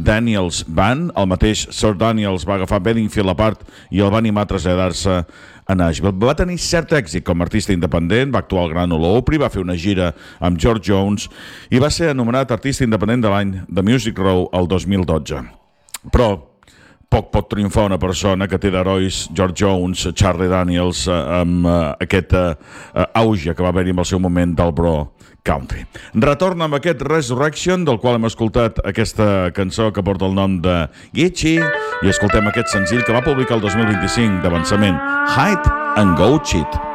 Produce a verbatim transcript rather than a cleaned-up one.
Daniels Band. El mateix Sir Daniels va agafar Bedingfield a part i el va animar a traslladar-se a Nashville. Va tenir cert èxit com a artista independent, va actuar al Gran Ole Opry, va fer una gira amb George Jones i va ser anomenat artista independent de l'any de Music Row el dos mil dotze. Però poc pot triomfar una persona que té d'herois George Jones, Charlie Daniels, eh, amb eh, aquest eh, auge que va haver-hi en el seu moment del bro country. Retorna amb aquest Resurrection, del qual hem escoltat aquesta cançó que porta el nom de Gitchy, i escoltem aquest senzill que va publicar el dos mil vint-i-cinc d'avançament, Hide and Go Cheat.